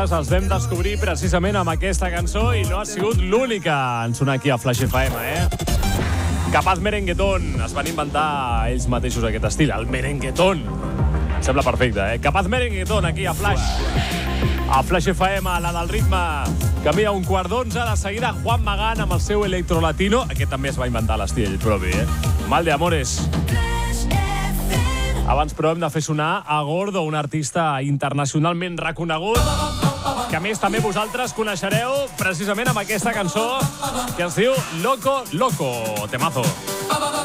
Els vam descobrir precisament amb aquesta cançó i no ha sigut l'única en sonar aquí a Flash FM, Capaz Merenguetón. Es van inventar ells mateixos aquest estil, el merenguetón. Sembla perfecte, Capaz Merenguetón aquí a Flash. A Flash FM, la del ritme. Canvia 11:15, de seguida Juan Magán amb el seu electrolatino. Aquest també es va inventar l'estil propi, Mal de amores. Abans, però, hem de fer sonar a Gordo, un artista internacionalment reconegut, que a més també vosaltres coneixereu precisament amb aquesta cançó que es diu Loco Loco. Temazo.